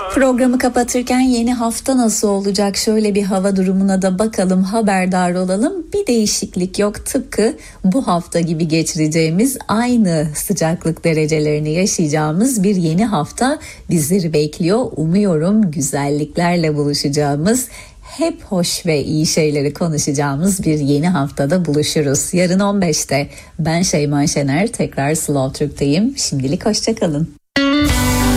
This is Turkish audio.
Programı kapatırken yeni hafta nasıl olacak? Şöyle bir hava durumuna da bakalım, haberdar olalım. Bir değişiklik yok. Tıpkı bu hafta gibi geçireceğimiz, aynı sıcaklık derecelerini yaşayacağımız bir yeni hafta bizleri bekliyor. Umuyorum güzelliklerle buluşacağımız, hep hoş ve iyi şeyleri konuşacağımız bir yeni haftada buluşuruz. Yarın 15'te ben Şeyma Şener, tekrar Slow Türk'teyim. Şimdilik hoşça kalın.